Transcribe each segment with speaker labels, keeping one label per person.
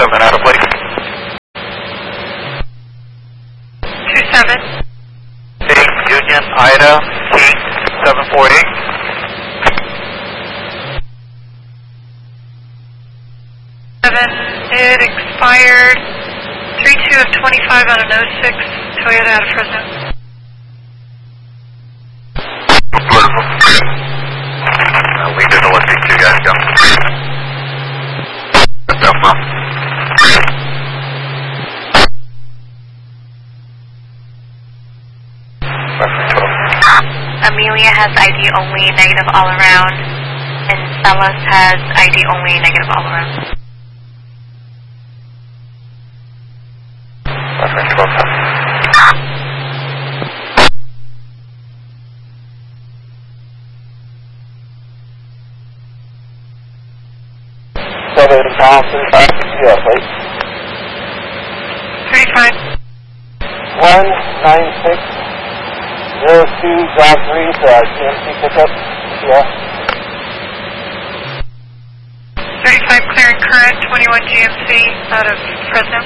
Speaker 1: 27 out of place.
Speaker 2: 27.
Speaker 1: 8 Union Ida Heat 748.
Speaker 2: It expired 32 of 25 on an 06 Toyota out of Fresno.
Speaker 1: We did know what these two guys go. That's no problem.
Speaker 3: Amelia has ID only, negative all around, and Celis has ID only, negative all around.
Speaker 4: Yeah, please.
Speaker 2: 35.
Speaker 4: 19602 John 3 GMC pickup. Yeah.
Speaker 2: 35 clearing current, 21 GMC out of Fresno.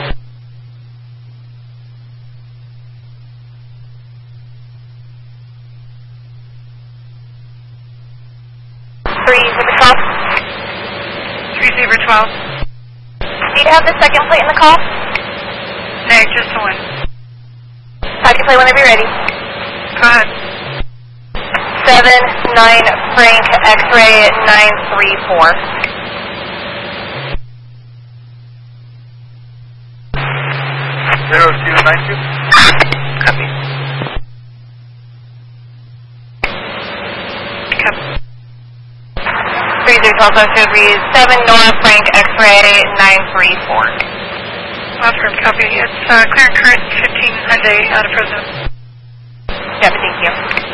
Speaker 2: Zebra 12.
Speaker 3: Do you have the second plate in the call?
Speaker 2: No, just the one.
Speaker 3: Second plate whenever you're ready.
Speaker 2: Go ahead.
Speaker 3: 79 Frank X-ray 934.
Speaker 1: Zero 292. Copy.
Speaker 2: Copy.
Speaker 3: 3012 be 7 Nora Frank X-ray 934.
Speaker 2: Affirmed, copy. It's clearing current 15 Hyundai out of Fresno.
Speaker 3: Yep, thank you.